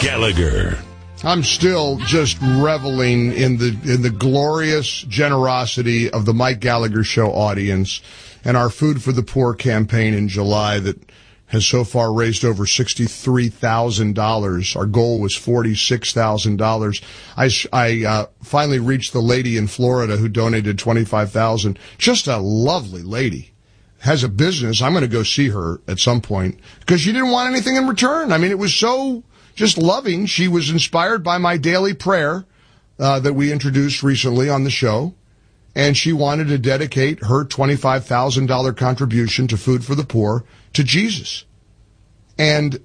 Gallagher. I'm still just reveling in the glorious generosity of the Mike Gallagher Show audience and our Food for the Poor campaign in July that has so far raised over $63,000. Our goal was $46,000. I finally reached the lady in Florida who donated $25,000. Just a lovely lady. Has a business. I'm going to go see her at some point because she didn't want anything in return. I mean, it was so just loving. She was inspired by my daily prayer that we introduced recently on the show, and she wanted to dedicate her $25,000 contribution to Food for the Poor to Jesus. And